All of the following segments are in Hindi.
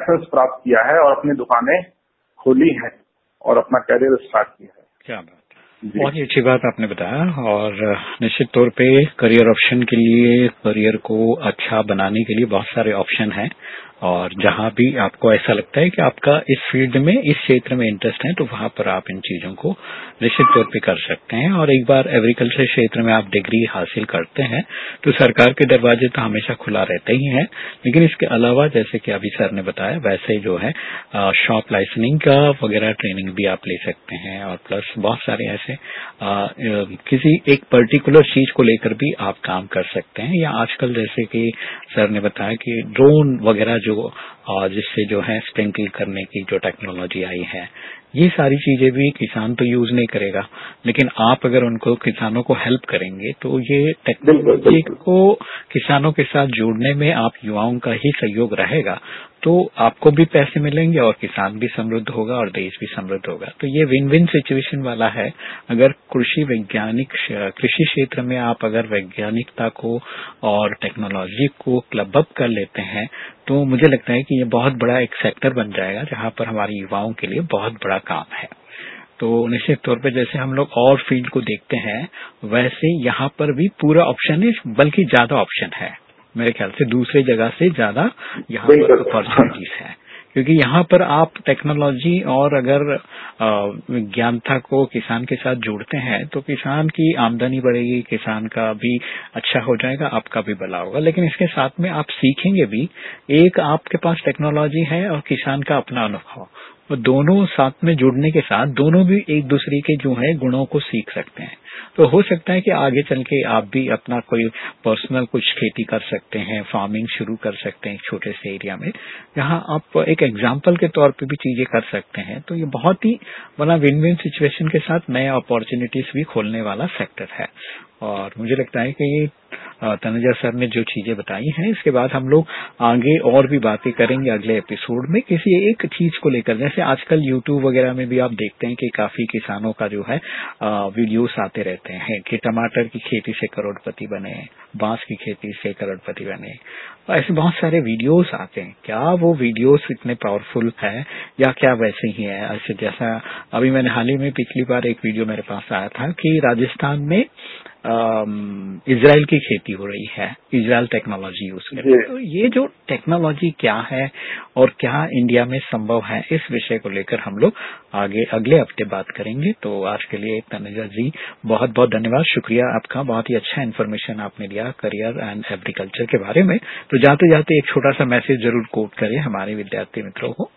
लाइसेंस प्राप्त किया है और अपनी दुकानें खोली हैं और अपना करियर स्टार्ट किया है। क्या बात, बहुत ही अच्छी बात आपने बताया। और निश्चित तौर पे करियर ऑप्शन के लिए, करियर को अच्छा बनाने के लिए बहुत सारे ऑप्शन हैं, और जहां भी आपको ऐसा लगता है कि आपका इस फील्ड में, इस क्षेत्र में इंटरेस्ट है, तो वहां पर आप इन चीजों को निश्चित तौर पे कर सकते हैं। और एक बार एग्रीकल्चर क्षेत्र में आप डिग्री हासिल करते हैं तो सरकार के दरवाजे तो हमेशा खुला रहते ही है, लेकिन इसके अलावा जैसे कि अभी सर ने बताया वैसे जो है शॉप लाइसेंसिंग का वगैरह ट्रेनिंग भी आप ले सकते हैं, और प्लस बहुत सारे ऐसे किसी एक पर्टिकुलर चीज को लेकर भी आप काम कर सकते हैं। या आजकल जैसे कि सर ने बताया कि ड्रोन वगैरह जो जिससे जो है स्प्रिंकल करने की जो टेक्नोलॉजी आई है, ये सारी चीजें भी किसान तो यूज नहीं करेगा, लेकिन आप अगर उनको, किसानों को हेल्प करेंगे तो ये टेक्नोलॉजी को किसानों के साथ जोड़ने में आप युवाओं का ही सहयोग रहेगा, तो आपको भी पैसे मिलेंगे और किसान भी समृद्ध होगा और देश भी समृद्ध होगा। तो ये विन विन सिचुएशन वाला है। अगर कृषि क्षेत्र में आप अगर वैज्ञानिकता को और टेक्नोलॉजी को क्लब अप कर लेते हैं तो मुझे लगता है कि ये बहुत बड़ा एक सेक्टर बन जाएगा जहां पर हमारे युवाओं के लिए बहुत बड़ा काम है। तो निश्चित तौर पे जैसे हम लोग और फील्ड को देखते हैं वैसे यहाँ पर भी पूरा ऑप्शन है, बल्कि ज्यादा ऑप्शन है मेरे ख्याल से, दूसरे जगह से ज्यादा यहाँ पर अपॉर्चुनिटीज है, क्योंकि यहाँ पर आप टेक्नोलॉजी और अगर विज्ञानता को किसान के साथ जोड़ते हैं तो किसान की आमदनी बढ़ेगी, किसान का भी अच्छा हो जाएगा, आपका भी भला होगा। लेकिन इसके साथ में आप सीखेंगे भी, एक आपके पास टेक्नोलॉजी है और किसान का अपना अनुभव, और दोनों साथ में जुड़ने के साथ दोनों भी एक दूसरे के जो है गुणों को सीख सकते हैं। तो हो सकता है कि आगे चल के आप भी अपना कोई पर्सनल कुछ खेती कर सकते हैं, फार्मिंग शुरू कर सकते हैं एक छोटे से एरिया में, जहां आप एक एग्जाम्पल के तौर पे भी चीजें कर सकते हैं। तो ये बहुत ही बड़ा विन विन सिचुएशन के साथ नए अपॉर्चुनिटीज भी खोलने वाला सेक्टर है। और मुझे लगता है कि तनुजा सर ने जो चीजें बताई हैं, इसके बाद हम लोग आगे और भी बातें करेंगे अगले एपिसोड में किसी एक चीज को लेकर। जैसे आजकल यूट्यूब वगैरह में भी आप देखते हैं कि काफी किसानों का जो है वीडियोस आते रहते हैं कि टमाटर की खेती से करोड़पति बने, बांस की खेती से करोड़पति बने, ऐसे बहुत सारे वीडियोस आते हैं। क्या वो वीडियोस इतने पावरफुल है या क्या वैसे ही है? ऐसे जैसा अभी मैंने हाल ही में पिछली बार एक वीडियो मेरे पास आया था कि राजस्थान में इजराइल की खेती हो रही है, इजराइल टेक्नोलॉजी यूज करके। तो ये जो टेक्नोलॉजी क्या है और क्या इंडिया में संभव है, इस विषय को लेकर हम लोग आगे अगले हफ्ते बात करेंगे। तो आज के लिए तनुजा जी बहुत बहुत धन्यवाद, शुक्रिया आपका, बहुत ही अच्छा इन्फॉर्मेशन आपने दिया करियर एंड एग्रीकल्चर के बारे में। तो जाते जाते एक छोटा सा मैसेज जरूर कोट करिए हमारे विद्यार्थी मित्रों को।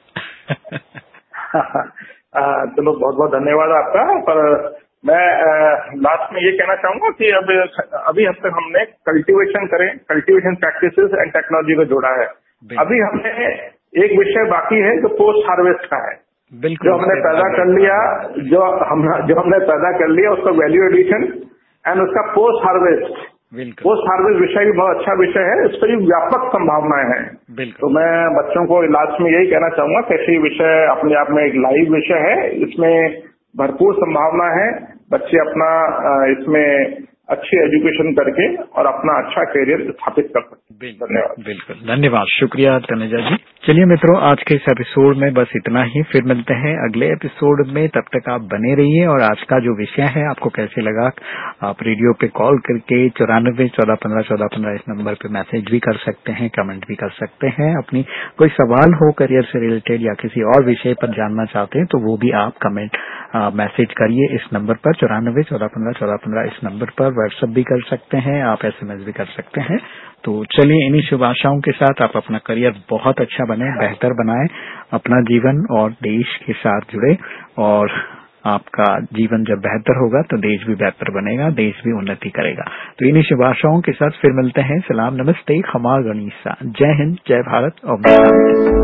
चलो, बहुत बहुत धन्यवाद आपका। पर मैं लास्ट में ये कहना चाहूंगा कि अभी तक हमने कल्टीवेशन प्रैक्टिसेस एंड टेक्नोलॉजी को जोड़ा है। अभी हमने एक विषय बाकी है जो पोस्ट हार्वेस्ट का है। बिल्कुल, जो हमने पैदा कर लिया, जो हमने पैदा कर लिया उसका वैल्यू एडिशन एंड उसका पोस्ट हार्वेस्ट विषय भी बहुत अच्छा विषय है। इस पर व्यापक संभावनाएं हैं। तो मैं बच्चों को लास्ट में यही कहना चाहूंगा कि ये विषय अपने आप में एक लाइव विषय है, इसमें भरपूर संभावना है। बच्चे अपना इसमें अच्छी एजुकेशन करके और अपना अच्छा करियर स्थापित कर सकते हैं। धन्यवाद। बिल्कुल, धन्यवाद, शुक्रिया तनुजा जी। चलिए मित्रों, आज के इस एपिसोड में बस इतना ही, फिर मिलते हैं अगले एपिसोड में। तब तक आप बने रहिए। और आज का जो विषय है आपको कैसे लगा, आप रेडियो पे कॉल करके 94-14-15-14-15 इस नंबर पे मैसेज भी कर सकते हैं, कमेंट भी कर सकते हैं। अपनी कोई सवाल हो करियर से रिलेटेड या किसी और विषय पर जानना चाहते हैं तो वो भी आप कमेंट मैसेज करिए इस नंबर पर 94-14-15-14-15 इस नंबर पर। व्हाट्सएप भी कर सकते हैं आप, SMS भी कर सकते हैं। तो चलिए, इन्हीं शुभ आशाओं के साथ आप अपना करियर बहुत अच्छा बने, बेहतर बनाएं, अपना जीवन और देश के साथ जुड़े, और आपका जीवन जब बेहतर होगा तो देश भी बेहतर बनेगा, देश भी उन्नति करेगा। तो इन्हीं शुभ आशाओं के साथ फिर मिलते हैं। सलाम, नमस्ते, खमा गणिसा, जय हिंद, जय भारत और